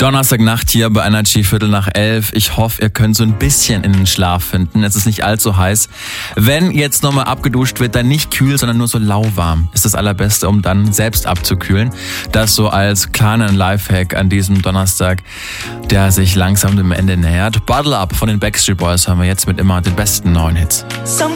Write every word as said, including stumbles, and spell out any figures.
Donnerstagnacht hier bei Energy, Viertel nach elf. Ich hoffe, ihr könnt so ein bisschen in den Schlaf finden. Es ist nicht allzu heiß. Wenn jetzt nochmal abgeduscht wird, dann nicht kühl, sondern nur so lauwarm. Ist das Allerbeste, um dann selbst abzukühlen. Das so als kleinen Lifehack an diesem Donnerstag, der sich langsam dem Ende nähert. Bottle Up von den Backstreet Boys haben wir jetzt mit immer den besten neuen Hits.